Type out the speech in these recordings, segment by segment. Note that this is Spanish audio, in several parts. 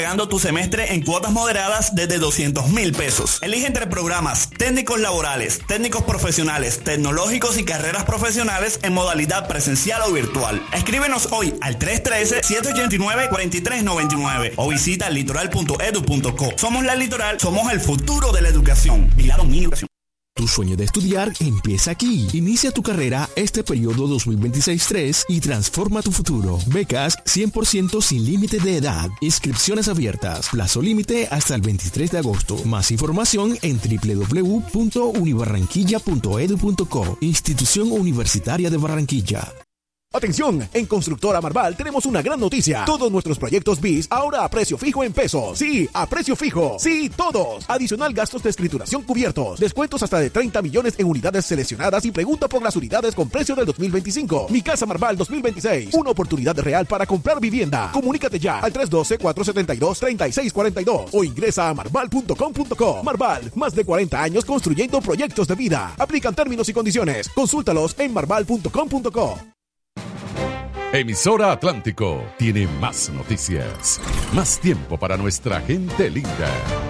Pagando tu semestre en cuotas moderadas desde 200,000 pesos. Elige entre programas técnicos laborales, técnicos profesionales, tecnológicos y carreras profesionales en modalidad presencial o virtual. Escríbenos hoy al 313-789-4399 o visita litoral.edu.co. Somos la Litoral, somos el futuro de la educación. Vigilado Migración. Tu sueño de estudiar empieza aquí. Inicia tu carrera este periodo 2026-3 y transforma tu futuro. Becas 100% sin límite de edad. Inscripciones abiertas. Plazo límite hasta el 23 de agosto. Más información en www.unibarranquilla.edu.co. Institución Universitaria de Barranquilla. Atención, en Constructora Marval tenemos una gran noticia. Todos nuestros proyectos BIS ahora a precio fijo en pesos. Sí, a precio fijo. Sí, todos. Adicional gastos de escrituración cubiertos. Descuentos hasta de 30 millones en unidades seleccionadas y pregunta por las unidades con precio del 2025. Mi Casa Marval 2026. Una oportunidad real para comprar vivienda. Comunícate ya al 312-472-3642 o ingresa a marval.com.co. Marval, más de 40 años construyendo proyectos de vida. Aplican términos y condiciones. Consúltalos en marval.com.co. Emisora Atlántico tiene más noticias, más tiempo para nuestra gente linda.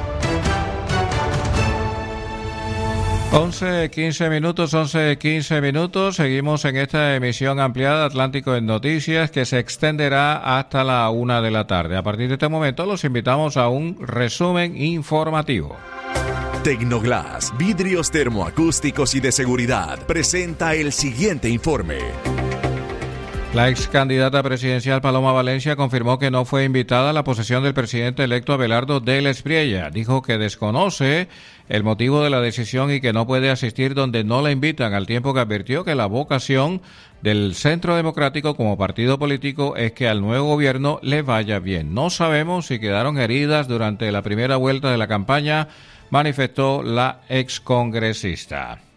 11:15 minutos. Seguimos en esta emisión ampliada de Atlántico en Noticias que se extenderá hasta la 1 de la tarde. A partir de este momento los invitamos a un resumen informativo. Tecnoglass, vidrios termoacústicos y de seguridad, presenta el siguiente informe. La ex candidata presidencial Paloma Valencia confirmó que no fue invitada a la posesión del presidente electo Abelardo Del Espriella. Dijo que desconoce el motivo de la decisión y que no puede asistir donde no la invitan, al tiempo que advirtió que la vocación del Centro Democrático como partido político es que al nuevo gobierno le vaya bien. No sabemos si quedaron heridas durante la primera vuelta de la campaña, manifestó la excongresista.